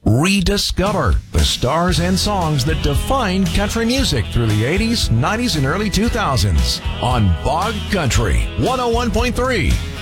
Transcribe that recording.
Rediscover the stars and songs that defined country music through the 80s, 90s, and early 2000s on Bog Country 101.3.